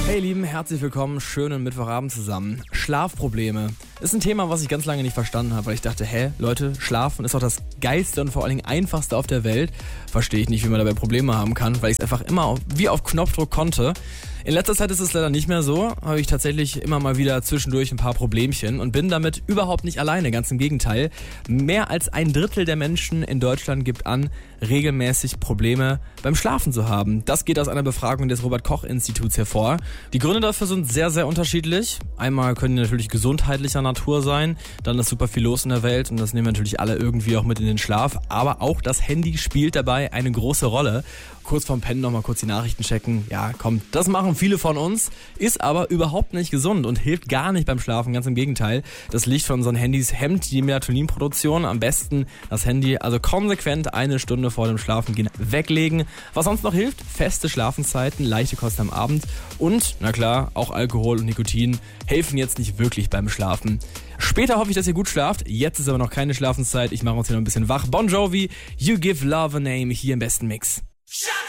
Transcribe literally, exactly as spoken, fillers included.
Hey ihr Lieben, herzlich willkommen, schönen Mittwochabend zusammen. Schlafprobleme ist ein Thema, was ich ganz lange nicht verstanden habe, weil ich dachte, hä, Leute, Schlafen ist doch das geilste und vor allen Dingen einfachste auf der Welt. Verstehe ich nicht, wie man dabei Probleme haben kann, weil ich es einfach immer auf, wie auf Knopfdruck konnte. In letzter Zeit ist es leider nicht mehr so, habe ich tatsächlich immer mal wieder zwischendurch ein paar Problemchen und bin damit überhaupt nicht alleine, ganz im Gegenteil. Mehr als ein Drittel der Menschen in Deutschland gibt an, regelmäßig Probleme beim Schlafen zu haben. Das geht aus einer Befragung des Robert-Koch-Instituts hervor. Die Gründe dafür sind sehr, sehr unterschiedlich. Einmal können die natürlich gesundheitlicher Natur sein, dann ist super viel los in der Welt und das nehmen wir natürlich alle irgendwie auch mit in den Schlaf. Aber auch das Handy spielt dabei eine große Rolle. Kurz vorm Pennen noch mal kurz die Nachrichten checken. Ja, komm, das machen viele von uns, ist aber überhaupt nicht gesund und hilft gar nicht beim Schlafen, ganz im Gegenteil. Das Licht von unseren Handys hemmt die Melatoninproduktion. Am besten das Handy also konsequent eine Stunde vor dem Schlafengehen weglegen. Was sonst noch hilft? Feste Schlafenszeiten, leichte Kost am Abend und, na klar, auch Alkohol und Nikotin helfen jetzt nicht wirklich beim Schlafen. Später hoffe ich, dass ihr gut schlaft. Jetzt ist aber noch keine Schlafenszeit. Ich mache uns hier noch ein bisschen wach. Bon Jovi, You Give Love a Name, hier im besten Mix. Shut